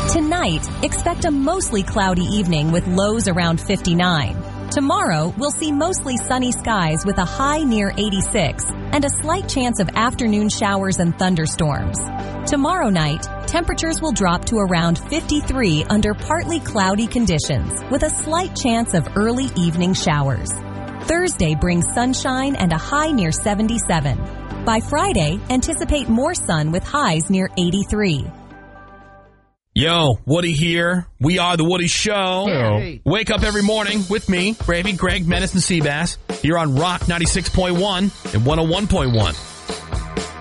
Tonight, expect a mostly cloudy evening with lows around 59. Tomorrow, we'll see mostly sunny skies with a high near 86 and a slight chance of afternoon showers and thunderstorms. Tomorrow night, temperatures will drop to around 53 under partly cloudy conditions with a slight chance of early evening showers. Thursday brings sunshine and a high near 77. By Friday, anticipate more sun with highs near 83. Yo, Woody here. We are The Woody Show. Hey. Wake up every morning with me, Gravy, Greg, Menace, and Seabass here on Rock 96.1 and 101.1.